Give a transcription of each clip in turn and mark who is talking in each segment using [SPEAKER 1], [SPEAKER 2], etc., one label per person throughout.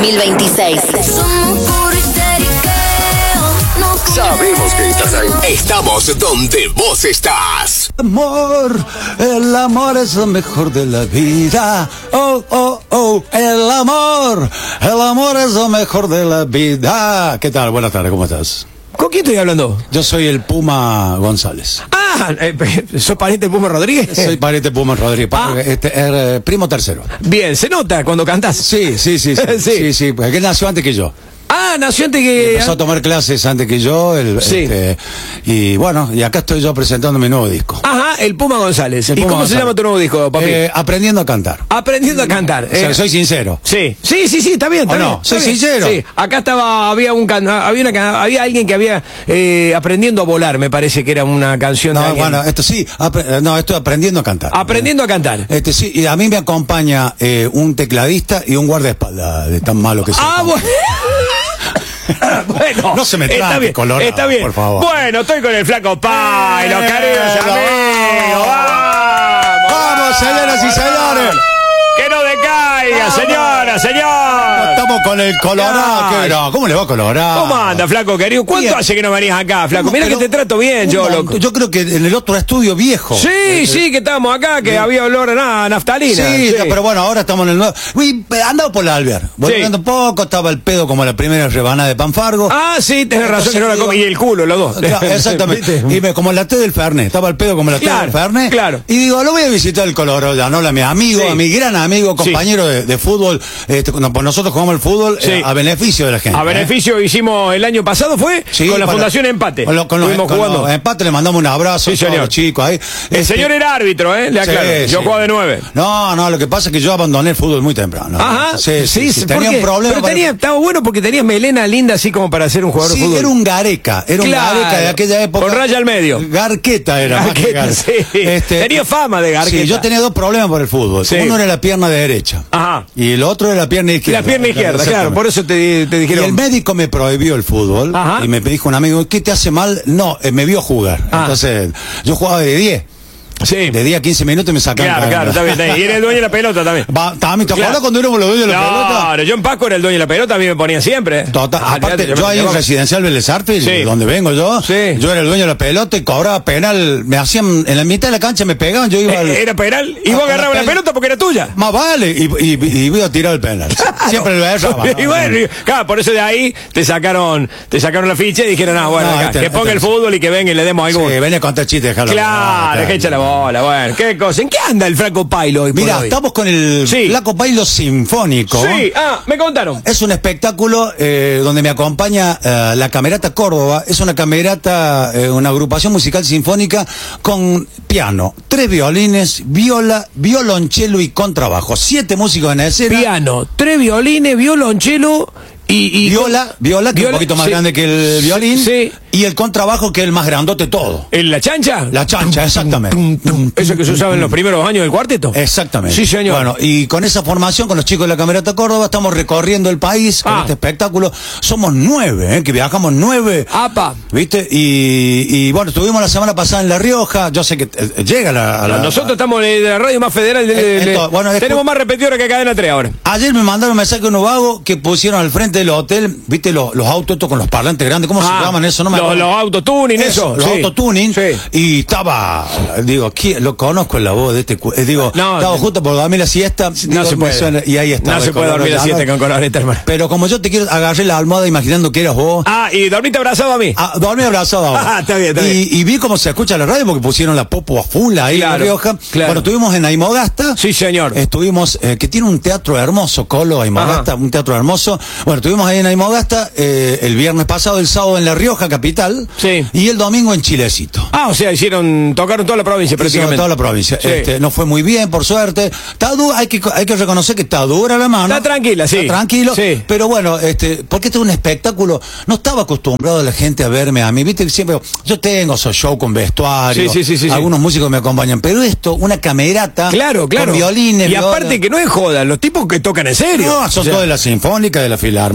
[SPEAKER 1] 2026.
[SPEAKER 2] Sabemos que estás ahí. Estamos donde vos estás.
[SPEAKER 3] El amor es lo mejor de la vida. Oh, oh, oh, el amor es lo mejor de la vida. ¿Qué tal? Buenas tardes, ¿cómo estás?
[SPEAKER 4] ¿Con quién estoy hablando?
[SPEAKER 3] Yo soy el Puma González.
[SPEAKER 4] Ah, ¿sos pariente del Puma Rodríguez?
[SPEAKER 3] Soy pariente del Puma Rodríguez, primo tercero.
[SPEAKER 4] Bien, ¿se nota cuando cantás?
[SPEAKER 3] Sí, porque él nació antes que yo.
[SPEAKER 4] Ah, nació antes que...
[SPEAKER 3] Empezó a tomar clases antes que yo.
[SPEAKER 4] Sí.
[SPEAKER 3] Y bueno, y acá estoy yo presentando mi nuevo disco.
[SPEAKER 4] Ajá, el Puma González.
[SPEAKER 3] El
[SPEAKER 4] ¿Y
[SPEAKER 3] Puma
[SPEAKER 4] cómo
[SPEAKER 3] González.
[SPEAKER 4] se llama tu nuevo disco, papi?
[SPEAKER 3] Aprendiendo a cantar.
[SPEAKER 4] Aprendiendo a cantar.
[SPEAKER 3] O sea, soy sincero.
[SPEAKER 4] Sí, está bien, está
[SPEAKER 3] ¿O no?
[SPEAKER 4] bien.
[SPEAKER 3] ¿Soy
[SPEAKER 4] está bien.
[SPEAKER 3] sincero?
[SPEAKER 4] Sí, acá había alguien que había aprendiendo a volar, me parece que era una canción de
[SPEAKER 3] No,
[SPEAKER 4] alguien.
[SPEAKER 3] bueno, esto sí, estoy aprendiendo a cantar.
[SPEAKER 4] Aprendiendo a cantar.
[SPEAKER 3] Sí, y a mí me acompaña un tecladista y un guardaespaldas, de tan malo que soy.
[SPEAKER 4] Ah, bueno. Bueno,
[SPEAKER 3] no se me
[SPEAKER 4] está
[SPEAKER 3] trate,
[SPEAKER 4] bien,
[SPEAKER 3] Colorado,
[SPEAKER 4] está bien.
[SPEAKER 3] por favor.
[SPEAKER 4] Bueno, estoy con el flaco Pai, los queridos amigos.
[SPEAKER 3] ¡Vamos, señoras y señores!
[SPEAKER 4] ¡Que no decaiga, señora, señor!
[SPEAKER 3] Estamos con el Colorado.
[SPEAKER 4] Ay.
[SPEAKER 3] ¿Cómo le va, Colorado?
[SPEAKER 4] ¿Cómo anda, flaco querido? ¿Cuánto
[SPEAKER 3] Bien.
[SPEAKER 4] hace que no venís acá, flaco? Mira que
[SPEAKER 3] Pero
[SPEAKER 4] te trato bien, yo, loco.
[SPEAKER 3] Yo creo que en el otro estudio viejo.
[SPEAKER 4] Sí, que estábamos acá, que había olor a naftalina.
[SPEAKER 3] Sí, pero bueno, ahora estamos en el nuevo. Uy, andado por la Alvear. Volviendo un poco, estaba el pedo como la primera rebanada de Panfargo.
[SPEAKER 4] Ah, sí, tenés razón, que no la comí. Y el culo, los dos.
[SPEAKER 3] Claro, exactamente. Y como la T del Fernet. Estaba el pedo como la T del Fernet.
[SPEAKER 4] Claro.
[SPEAKER 3] Y digo, lo voy a visitar el Colorado Llanola, mi amigo,
[SPEAKER 4] Sí.
[SPEAKER 3] a mi gran amigo, compañero de fútbol. Pues nosotros jugamos el fútbol a beneficio de la gente.
[SPEAKER 4] A beneficio hicimos el año pasado, ¿fue?
[SPEAKER 3] Sí,
[SPEAKER 4] con la
[SPEAKER 3] para-
[SPEAKER 4] Fundación Empate.
[SPEAKER 3] Con
[SPEAKER 4] Estuvimos jugando.
[SPEAKER 3] los Empate le mandamos un abrazo
[SPEAKER 4] Sí,
[SPEAKER 3] a todos
[SPEAKER 4] señor.
[SPEAKER 3] los chicos ahí.
[SPEAKER 4] El señor era árbitro, le aclaro.
[SPEAKER 3] Sí,
[SPEAKER 4] Yo
[SPEAKER 3] sí.
[SPEAKER 4] jugaba de 9.
[SPEAKER 3] No, lo que pasa es que yo abandoné el fútbol muy temprano.
[SPEAKER 4] Ajá.
[SPEAKER 3] Sí.
[SPEAKER 4] ¿por
[SPEAKER 3] Tenía
[SPEAKER 4] qué?
[SPEAKER 3] un problema.
[SPEAKER 4] Pero estaba bueno porque tenías melena linda así como para ser un jugador de
[SPEAKER 3] Sí,
[SPEAKER 4] fútbol.
[SPEAKER 3] era un gareca. Era un
[SPEAKER 4] Claro.
[SPEAKER 3] gareca de aquella época.
[SPEAKER 4] Con raya al medio.
[SPEAKER 3] Garqueta era. más que
[SPEAKER 4] Garqueta,
[SPEAKER 3] gar-
[SPEAKER 4] sí. Tenía fama de garqueta.
[SPEAKER 3] Sí, yo tenía dos problemas por el fútbol.
[SPEAKER 4] Sí.
[SPEAKER 3] Uno era la pierna derecha.
[SPEAKER 4] Ajá.
[SPEAKER 3] Y el otro era la pierna izquierda.
[SPEAKER 4] La pierna izquierda, claro.
[SPEAKER 3] Exactamente.
[SPEAKER 4] Por eso te
[SPEAKER 3] Y
[SPEAKER 4] dijeron.
[SPEAKER 3] el médico me prohibió el fútbol.
[SPEAKER 4] Ajá.
[SPEAKER 3] Y me dijo un amigo, ¿qué te hace mal? No, me vio jugar.
[SPEAKER 4] Ah.
[SPEAKER 3] Entonces, yo jugaba de 10.
[SPEAKER 4] Sí.
[SPEAKER 3] De 10 a 15 minutos me sacaban.
[SPEAKER 4] Claro, está bien. Y eres el dueño de la pelota también.
[SPEAKER 3] También, ¿te acuerdas
[SPEAKER 4] Claro.
[SPEAKER 3] cuando éramos los dueños de la pelota?
[SPEAKER 4] Claro, yo en Paco era el dueño de la pelota, a mí me ponían siempre.
[SPEAKER 3] Total, aparte,
[SPEAKER 4] fíjate,
[SPEAKER 3] yo ahí en
[SPEAKER 4] me-
[SPEAKER 3] Residencial Vélez Arfield,
[SPEAKER 4] Sí.
[SPEAKER 3] donde vengo yo,
[SPEAKER 4] Sí.
[SPEAKER 3] yo era el dueño de la pelota y cobraba penal, me hacían, en la mitad de la cancha me pegaban, yo iba al...
[SPEAKER 4] Era penal y vos
[SPEAKER 3] con la
[SPEAKER 4] agarrabas la
[SPEAKER 3] pelota.
[SPEAKER 4] pelota porque era tuya.
[SPEAKER 3] Más vale, y iba a tirar el penal. Siempre lo agarraba.
[SPEAKER 4] Y bueno, claro, por eso de ahí te sacaron la ficha y dijeron, bueno,
[SPEAKER 3] No,
[SPEAKER 4] acá, que ponga el fútbol y que venga y le demos algo.
[SPEAKER 3] Sí, venía a contar chistes, déjalo.
[SPEAKER 4] Claro, que echa la bola, bueno, qué cosa. ¿En qué anda el flaco Pailo hoy por
[SPEAKER 3] Mira,
[SPEAKER 4] hoy?
[SPEAKER 3] estamos con el
[SPEAKER 4] Sí.
[SPEAKER 3] Flaco Pailo Sinfónico.
[SPEAKER 4] Sí, me contaron.
[SPEAKER 3] Es un espectáculo donde me acompaña la Camerata Córdoba. Es una camerata, una agrupación musical sinfónica con piano, 3 violines, viola, violonchelo y contrabajo. 7 músicos en escena.
[SPEAKER 4] Piano, 3 violines, violonchelo y
[SPEAKER 3] Viola, que es un poquito más
[SPEAKER 4] sí.
[SPEAKER 3] grande que el violín.
[SPEAKER 4] Sí.
[SPEAKER 3] Y el contrabajo, que es el más grandote todo.
[SPEAKER 4] ¿En la chancha?
[SPEAKER 3] La chancha, exactamente.
[SPEAKER 4] Eso que se usaba en los primeros años del cuarteto.
[SPEAKER 3] Exactamente.
[SPEAKER 4] Sí, señor.
[SPEAKER 3] Bueno, y con esa formación, con los chicos de la Camerata Córdoba, estamos recorriendo el país con este espectáculo. Somos 9, que viajamos 9.
[SPEAKER 4] Apa.
[SPEAKER 3] ¿Viste? Y bueno, estuvimos la semana pasada en La Rioja. Yo sé que llega a la...
[SPEAKER 4] Nosotros estamos de la radio más federal.
[SPEAKER 3] Bueno,
[SPEAKER 4] tenemos más repetidores que Cadena 3 ahora.
[SPEAKER 3] Ayer me mandaron un mensaje unos vagos que pusieron al frente del hotel, ¿viste? Los autos estos con los parlantes grandes. ¿Cómo se llaman eso? No me acuerdo.
[SPEAKER 4] Los autotuning, eso.
[SPEAKER 3] Los
[SPEAKER 4] sí.
[SPEAKER 3] autotuning.
[SPEAKER 4] Sí.
[SPEAKER 3] Y estaba, digo, lo conozco en la voz de este. Estaba justo por dormir la siesta.
[SPEAKER 4] No se puede.
[SPEAKER 3] Y ahí está.
[SPEAKER 4] No se puede dormir la siesta con Coloreta, hermano.
[SPEAKER 3] Pero como yo te quiero, agarré la almohada imaginando que eras vos.
[SPEAKER 4] Y dormiste abrazado a mí.
[SPEAKER 3] Dormí abrazado a vos.
[SPEAKER 4] Está bien.
[SPEAKER 3] Y vi cómo se escucha la radio porque pusieron la popo a full ahí en La Rioja.
[SPEAKER 4] Claro.
[SPEAKER 3] Bueno, estuvimos en Aymogasta.
[SPEAKER 4] Sí, señor.
[SPEAKER 3] Estuvimos, que tiene un teatro hermoso, Colo, Aymogasta, un teatro hermoso. Bueno, estuvimos ahí en Aymogasta el viernes pasado, el sábado en La Rioja, capital.
[SPEAKER 4] Sí.
[SPEAKER 3] Y el domingo en Chilecito.
[SPEAKER 4] O sea, tocaron toda la provincia
[SPEAKER 3] Hicimos
[SPEAKER 4] prácticamente.
[SPEAKER 3] toda la provincia.
[SPEAKER 4] Sí.
[SPEAKER 3] No fue muy bien, por suerte. Hay que reconocer que está dura la mano.
[SPEAKER 4] Está tranquila, sí.
[SPEAKER 3] Está tranquilo.
[SPEAKER 4] Sí.
[SPEAKER 3] Pero bueno, porque este es un espectáculo. No estaba acostumbrado la gente a verme a mí. Viste, siempre, yo tengo esos shows con vestuario.
[SPEAKER 4] Sí.
[SPEAKER 3] Algunos músicos me acompañan. Pero esto, una camerata.
[SPEAKER 4] Claro.
[SPEAKER 3] Con violines.
[SPEAKER 4] Y aparte que no es joda, los tipos que tocan en serio.
[SPEAKER 3] No, son todos de la Sinfónica, de la Filarmónica.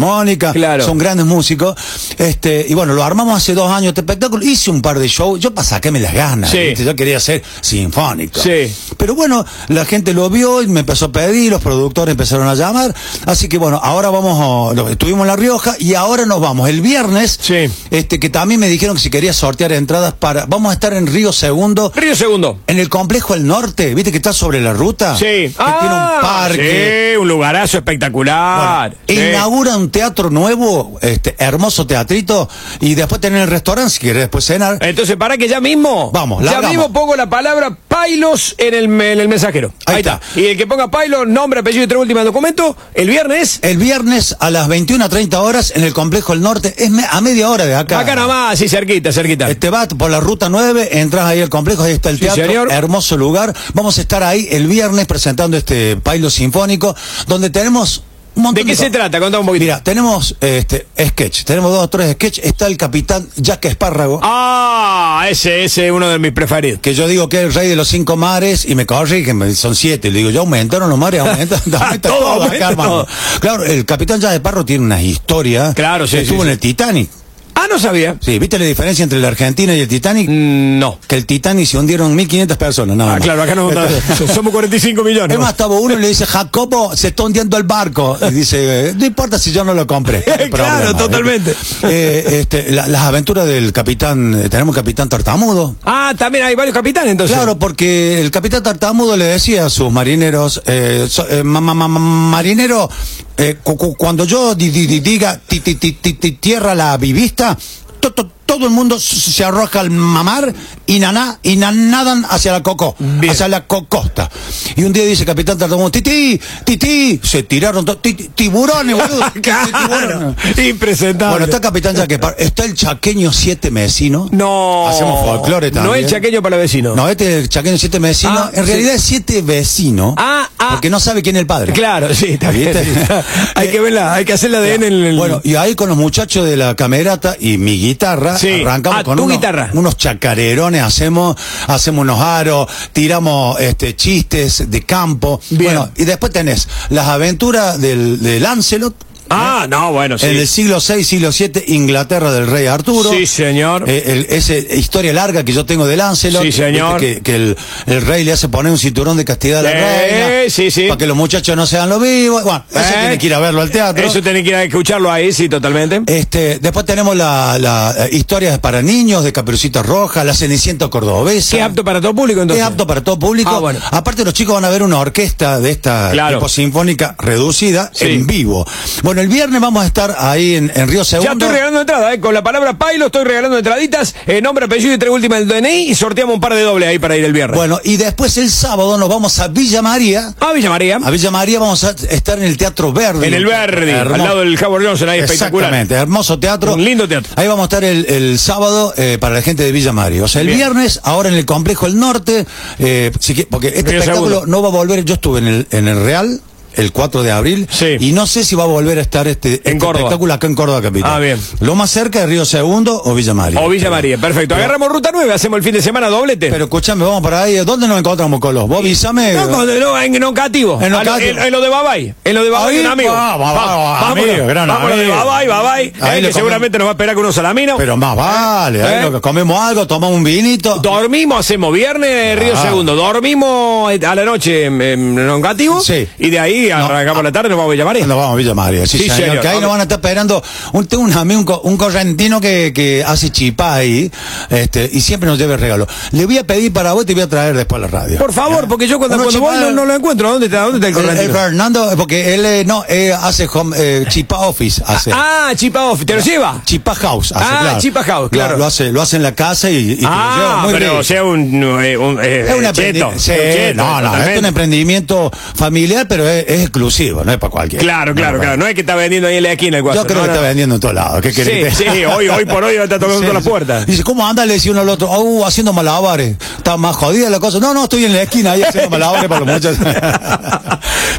[SPEAKER 3] Filarmónica,
[SPEAKER 4] Claro.
[SPEAKER 3] son grandes músicos. Y bueno, lo armamos hace 2 años este espectáculo, hice un par de shows, yo para sacarme las ganas,
[SPEAKER 4] Sí.
[SPEAKER 3] ¿viste? Yo quería ser sinfónico.
[SPEAKER 4] Sí.
[SPEAKER 3] Pero bueno, la gente lo vio y me empezó a pedir, los productores empezaron a llamar, así que bueno, ahora estuvimos en La Rioja y ahora nos vamos. El viernes,
[SPEAKER 4] Sí.
[SPEAKER 3] que también me dijeron que si quería sortear entradas vamos a estar en Río Segundo,
[SPEAKER 4] Río Segundo.
[SPEAKER 3] en el complejo El Norte, ¿viste que está sobre la ruta?
[SPEAKER 4] Sí.
[SPEAKER 3] Que tiene un parque.
[SPEAKER 4] Sí, un lugarazo espectacular.
[SPEAKER 3] Bueno,
[SPEAKER 4] Sí.
[SPEAKER 3] inaugura un teatro nuevo, hermoso teatrito, y después tener el restaurante si querés después cenar.
[SPEAKER 4] Entonces, para que ya mismo.
[SPEAKER 3] Vamos,
[SPEAKER 4] ya
[SPEAKER 3] largamos.
[SPEAKER 4] mismo pongo la palabra Pailos en el mensajero.
[SPEAKER 3] Ahí está.
[SPEAKER 4] Y el que ponga Pailos, nombre, apellido y 3 últimos documentos, el viernes.
[SPEAKER 3] El viernes a las 21:30 horas en el complejo El Norte, es a media hora de acá.
[SPEAKER 4] Acá nomás, sí, cerquita.
[SPEAKER 3] Te vas por la ruta 9, entras ahí al complejo, ahí está el
[SPEAKER 4] Sí,
[SPEAKER 3] teatro,
[SPEAKER 4] señor.
[SPEAKER 3] hermoso lugar. Vamos a estar ahí el viernes presentando este Pailo Sinfónico, donde tenemos un montón
[SPEAKER 4] ¿De qué se
[SPEAKER 3] cosas.
[SPEAKER 4] trata? Contá un poquito.
[SPEAKER 3] Mira, tenemos sketch, tenemos 2 o 3 sketch, está el capitán Jack Espárrago,
[SPEAKER 4] Ah, ese es uno de mis preferidos.
[SPEAKER 3] que yo digo que es el rey de los 5 mares, y me corrigen, son 7, le digo, ya aumentaron los mares, aumenta
[SPEAKER 4] Todo
[SPEAKER 3] acá,
[SPEAKER 4] aumenta,
[SPEAKER 3] hermano.
[SPEAKER 4] todo.
[SPEAKER 3] Claro, el capitán Jack Espárrago tiene una historia.
[SPEAKER 4] Claro, sí,
[SPEAKER 3] estuvo
[SPEAKER 4] sí,
[SPEAKER 3] en
[SPEAKER 4] sí.
[SPEAKER 3] el Titanic.
[SPEAKER 4] Ah, no sabía.
[SPEAKER 3] Sí, ¿viste la diferencia entre la Argentina y el Titanic?
[SPEAKER 4] No.
[SPEAKER 3] Que el Titanic se hundieron 1.500 personas, nada
[SPEAKER 4] Ah,
[SPEAKER 3] más.
[SPEAKER 4] claro, acá no. Somos 45 millones.
[SPEAKER 3] Es más, estaba uno y le dice, Jacobo, se está hundiendo el barco. Y dice, no importa si yo no lo compré. No hay
[SPEAKER 4] Claro,
[SPEAKER 3] problema.
[SPEAKER 4] totalmente.
[SPEAKER 3] Las aventuras del capitán, tenemos un capitán tartamudo.
[SPEAKER 4] Ah, también hay varios capitanes, entonces.
[SPEAKER 3] Claro, porque el capitán tartamudo le decía a sus marineros, marinero, cuando yo diga tierra la vivista, todo el mundo se arroja al mar y nadan hacia la
[SPEAKER 4] Bien.
[SPEAKER 3] hacia la costa. Y un día dice capitán tartamudo, tití, se tiraron tiburones, boludo.
[SPEAKER 4] Claro. Impresentable.
[SPEAKER 3] Bueno, está capitán Jack Espárrago, está el chaqueño 7 Mesino.
[SPEAKER 4] No.
[SPEAKER 3] Hacemos folclore también.
[SPEAKER 4] No el chaqueño para vecino.
[SPEAKER 3] No, este es el chaqueño 7 Mesino.
[SPEAKER 4] Ah,
[SPEAKER 3] en
[SPEAKER 4] sí.
[SPEAKER 3] realidad es 7 vecino. Porque no sabe quién es el padre.
[SPEAKER 4] Claro, sí, está bien.
[SPEAKER 3] ¿Viste?
[SPEAKER 4] Hay que verla, hay que hacer la ADN en el.
[SPEAKER 3] Bueno, y ahí con los muchachos de la camerata y mi guitarra,
[SPEAKER 4] Sí.
[SPEAKER 3] arrancamos
[SPEAKER 4] Ah,
[SPEAKER 3] con
[SPEAKER 4] tu guitarra.
[SPEAKER 3] unos chacarerones, hacemos unos aros, tiramos chistes de campo.
[SPEAKER 4] Bien.
[SPEAKER 3] Bueno, y después tenés las aventuras de Lancelot.
[SPEAKER 4] Ah, no, bueno, sí.
[SPEAKER 3] En el siglo VI, siglo VII, Inglaterra del rey Arturo.
[SPEAKER 4] Sí, señor.
[SPEAKER 3] Esa historia larga que yo tengo de Lancelot.
[SPEAKER 4] Sí, señor.
[SPEAKER 3] ¿Viste? Que el rey le hace poner un cinturón de castidad a la reina.
[SPEAKER 4] Sí, sí.
[SPEAKER 3] Para que los muchachos no sean los vivos. Bueno, eso tiene que ir a verlo al teatro.
[SPEAKER 4] Eso tiene que ir a escucharlo ahí, sí, totalmente.
[SPEAKER 3] Después tenemos la historias para niños de Caperucita Roja, la Cenicienta cordobesa.
[SPEAKER 4] ¿Qué es apto para todo público, entonces?
[SPEAKER 3] Es apto para todo público.
[SPEAKER 4] Ah, bueno.
[SPEAKER 3] Aparte, los chicos van a ver una orquesta de esta
[SPEAKER 4] Claro.
[SPEAKER 3] tipo sinfónica reducida
[SPEAKER 4] Sí.
[SPEAKER 3] en vivo. Bueno, el viernes vamos a estar ahí en Río Segundo.
[SPEAKER 4] Ya estoy regalando entradas, con la palabra Pailo estoy regalando entraditas, nombre, apellido y 3 últimas del DNI y sorteamos un par de dobles ahí para ir el viernes.
[SPEAKER 3] Bueno, y después el sábado nos vamos a Villa María.
[SPEAKER 4] Ah, Villa María.
[SPEAKER 3] A Villa María vamos a estar en el Teatro Verdi.
[SPEAKER 4] En el Verdi, al lado del Howard Johnson, ahí espectacular.
[SPEAKER 3] Exactamente, hermoso teatro.
[SPEAKER 4] Un lindo teatro.
[SPEAKER 3] Ahí vamos a estar el sábado para la gente de Villa María. O sea, el
[SPEAKER 4] Bien.
[SPEAKER 3] viernes, ahora en el Complejo El Norte, porque este
[SPEAKER 4] Río
[SPEAKER 3] espectáculo
[SPEAKER 4] Segundo.
[SPEAKER 3] no va a volver. Yo estuve en el Real el 4 de abril
[SPEAKER 4] Sí.
[SPEAKER 3] y no sé si va a volver a estar este
[SPEAKER 4] Córdoba.
[SPEAKER 3] espectáculo acá en Córdoba capital.
[SPEAKER 4] Ah, bien.
[SPEAKER 3] Lo más cerca de Río Segundo o Villa María.
[SPEAKER 4] O Villa María, perfecto. Agarramos ruta 9, hacemos el fin de semana doblete.
[SPEAKER 3] Pero escúchame, vamos para ahí. ¿Dónde nos encontramos, Colos? Vos avísame.
[SPEAKER 4] En Oncativo.
[SPEAKER 3] En Oncativo.
[SPEAKER 4] En lo de Babay. En lo de Babay,
[SPEAKER 3] Ahí,
[SPEAKER 4] un amigo.
[SPEAKER 3] amigo, gran
[SPEAKER 4] Vámonos de
[SPEAKER 3] amigo.
[SPEAKER 4] Babay.
[SPEAKER 3] Ahí
[SPEAKER 4] Que
[SPEAKER 3] lo
[SPEAKER 4] seguramente nos va a esperar con unos salaminos.
[SPEAKER 3] Pero más vale, ahí
[SPEAKER 4] ¿Eh?
[SPEAKER 3] lo que comemos algo, tomamos un vinito.
[SPEAKER 4] Dormimos, hacemos viernes Río
[SPEAKER 3] Ah.
[SPEAKER 4] Segundo. Dormimos a la noche en Oncativo.
[SPEAKER 3] Sí.
[SPEAKER 4] Y de ahí arrancamos la tarde y nos vamos a Villa María.
[SPEAKER 3] Nos vamos a Villa María, sí,
[SPEAKER 4] Sí,
[SPEAKER 3] señor,
[SPEAKER 4] señor.
[SPEAKER 3] que ahí nos van a estar esperando. Tengo un amigo, un correntino que hace chipá ahí, y siempre nos lleva el regalo. Le voy a pedir para vos y te voy a traer después a la radio.
[SPEAKER 4] Por favor, porque yo cuando
[SPEAKER 3] Uno
[SPEAKER 4] voy
[SPEAKER 3] chipá-
[SPEAKER 4] no lo encuentro. ¿Dónde está el
[SPEAKER 3] El
[SPEAKER 4] correntino?
[SPEAKER 3] Fernando, porque él hace chipá office, hace.
[SPEAKER 4] Ah, Chipa Off, ¿te lo lleva?
[SPEAKER 3] Chipá house, hace,
[SPEAKER 4] Ah,
[SPEAKER 3] claro.
[SPEAKER 4] Chipá house, claro.
[SPEAKER 3] Lo hace en la casa y te lo lleva muy
[SPEAKER 4] pero
[SPEAKER 3] rico.
[SPEAKER 4] o sea
[SPEAKER 3] Es un
[SPEAKER 4] cheto.
[SPEAKER 3] sí,
[SPEAKER 4] cheto,
[SPEAKER 3] no, es
[SPEAKER 4] totalmente.
[SPEAKER 3] un emprendimiento familiar, pero es exclusivo, no es para cualquiera.
[SPEAKER 4] Claro. No es que está vendiendo ahí en la esquina el guaso.
[SPEAKER 3] Yo creo que está vendiendo en todos lados. ¿Qué querés?
[SPEAKER 4] Sí, hoy por hoy está tocando todas las puertas.
[SPEAKER 3] Dice, ¿cómo anda? Le decía uno al otro, haciendo malabares. Está más jodida la cosa. No, estoy en la esquina ahí haciendo malabares para los muchachos.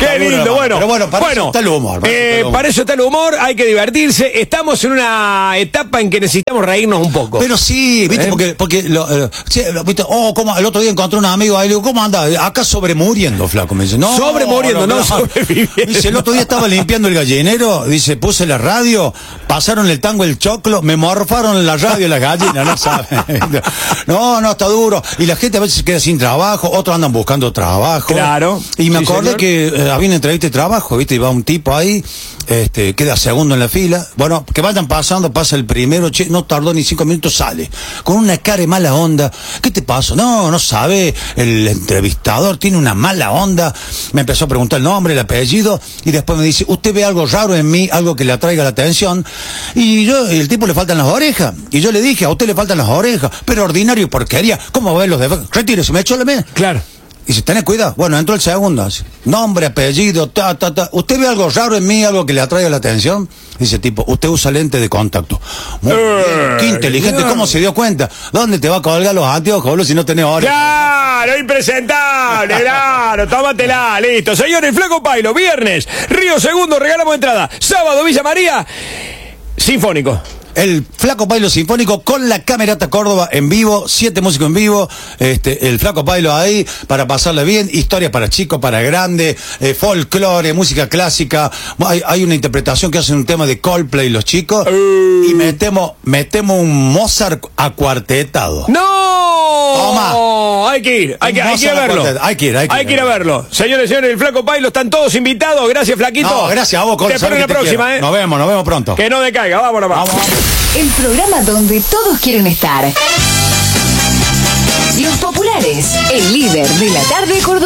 [SPEAKER 4] Qué lindo, bueno.
[SPEAKER 3] Pero bueno, para eso está el humor.
[SPEAKER 4] Para eso está el humor, hay que divertirse. Estamos en una etapa en que necesitamos reírnos un poco.
[SPEAKER 3] Pero sí, viste, porque viste, como el otro día encontré un amigo ahí, le digo, ¿cómo anda? Acá sobremuriendo, flaco. Me dice, no.
[SPEAKER 4] Sobremuriendo, no sobreviviendo.
[SPEAKER 3] Dice, el otro día estaba limpiando el gallinero, dice, puse la radio, pasaron el tango, el choclo, me morfaron en la radio las gallinas, no saben. No, está duro. Y la gente a veces se queda sin trabajo, otros andan buscando trabajo.
[SPEAKER 4] Claro.
[SPEAKER 3] Y me acordé que había una entrevista de trabajo, viste, y va un tipo ahí, queda segundo en la fila. Bueno, que vayan pasando, pasa el primero, no tardó ni 5 minutos, sale. Con una cara de mala onda. ¿Qué te pasó? No sabe, el entrevistador tiene una mala onda. Me empezó a preguntar el nombre, el apellido, y después me dice, ¿usted ve algo raro en mí, algo que le atraiga la atención? Y el tipo le faltan las orejas. Y yo le dije, a usted le faltan las orejas, pero ordinario porquería. ¿Cómo ve los de... Retírese, me echó la mía.
[SPEAKER 4] Claro.
[SPEAKER 3] Y dice, tenés cuidado. Bueno, entró el segundo. Así, nombre, apellido, ¿usted ve algo raro en mí, algo que le atraiga la atención? Dice tipo, usted usa lente de contacto. Muy bien, qué inteligente. ¿Cómo se dio cuenta? ¿Dónde te va a colgar los anteojos, boludo, si no tenés orejas?
[SPEAKER 4] ¡Claro! ¡Impresentable! ¡Claro! ¡Tómatela! ¡Listo! Señores, Flaco Pailo, viernes, Río Segundo, regalamos entrada. Sábado, Villa María, Sinfónico.
[SPEAKER 3] El Flaco Pailo Sinfónico con la Camerata Córdoba en vivo, 7 músicos en vivo, el Flaco Pailo ahí para pasarle bien, historias para chicos, para grandes, folclore, música clásica. Hay una interpretación que hacen un tema de Coldplay los chicos y metemos un Mozart acuartetado.
[SPEAKER 4] ¡No!
[SPEAKER 3] Toma.
[SPEAKER 4] Hay que ir a verlo.
[SPEAKER 3] Hay que ir a verlo.
[SPEAKER 4] Señores, el Flaco Pailo, están todos invitados. Gracias, Flaquito.
[SPEAKER 3] No, gracias a vos,
[SPEAKER 4] Te espero en la próxima,
[SPEAKER 3] Nos vemos pronto.
[SPEAKER 4] Que no decaiga, vámonos.
[SPEAKER 3] Vamos.
[SPEAKER 1] El programa donde todos quieren estar. Los populares, el líder de la tarde cordobesa.